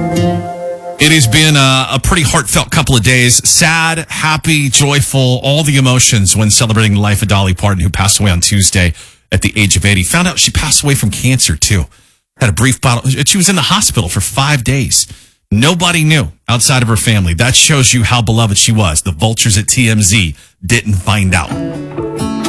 It has been a pretty heartfelt couple of days. Sad, happy, joyful, all the emotions when celebrating the life of Dolly Parton, who passed away on Tuesday at the age of 80. Found out she passed away from cancer, too. Had a brief battle. She was in the hospital for 5 days. Nobody knew outside of her family. That shows you how beloved she was. The vultures at TMZ didn't find out.